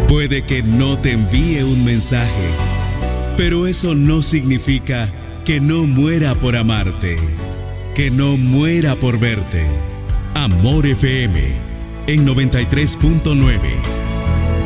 Puede que no te envíe un mensaje, pero eso no significa que no muera por amarte, que no muera por verte. Amor FM en 93.9.